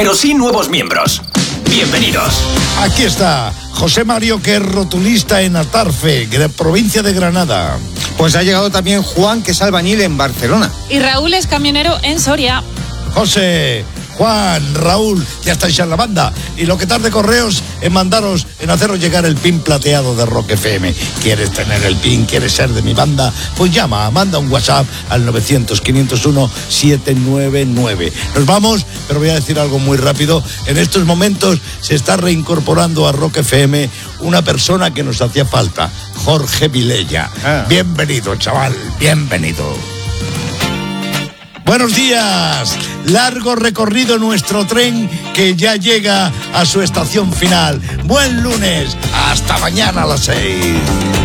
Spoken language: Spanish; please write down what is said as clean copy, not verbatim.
pero sí nuevos miembros. Bienvenidos. Aquí está José Mario, que es rotulista en Atarfe, provincia de Granada. Pues ha llegado también Juan, que es albañil en Barcelona. Y Raúl es camionero en Soria. José, Juan, Raúl, ya estáis en la banda. Y lo que tarde correos en mandaros, en haceros llegar el pin plateado de Rock FM. ¿Quieres tener el pin? ¿Quieres ser de mi banda? Pues llama, manda un WhatsApp al 900-501-799. Nos vamos, pero voy a decir algo muy rápido. En estos momentos se está reincorporando a Rock FM una persona que nos hacía falta, Jorge Vilella. Bienvenido, chaval, bienvenido. Buenos días, largo recorrido nuestro tren que ya llega a su estación final. Buen lunes, hasta mañana a las 6.